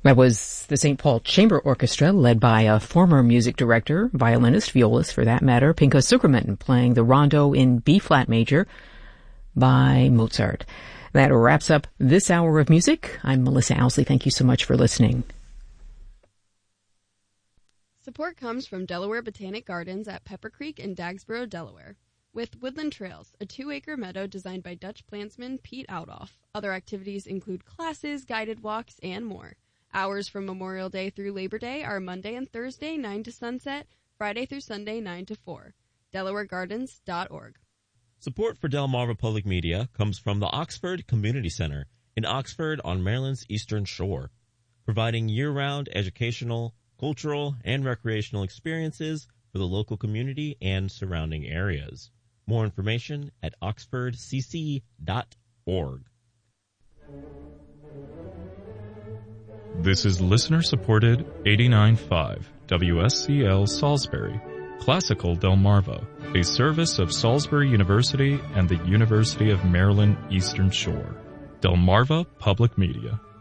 That was the St. Paul Chamber Orchestra, led by a former music director, violinist, violist for that matter, Pinko Sukerman, playing the Rondo in B-flat major by Mozart. That wraps up this hour of music. I'm Melissa Owsley. Thank you so much for listening. Support comes from Delaware Botanic Gardens at Pepper Creek in Dagsboro, Delaware. With Woodland Trails, a 2-acre meadow designed by Dutch plantsman Pete Outoff. Other activities include classes, guided walks, and more. Hours from Memorial Day through Labor Day are Monday and Thursday 9 to sunset, Friday through Sunday 9 to 4. DelawareGardens.org. Support for Delmarva Public Media comes from the Oxford Community Center in Oxford on Maryland's Eastern Shore, providing year-round educational, cultural, and recreational experiences for the local community and surrounding areas. More information at oxfordcc.org. This is listener-supported 89.5 WSCL Salisbury, Classical Delmarva, a service of Salisbury University and the University of Maryland Eastern Shore. Delmarva Public Media.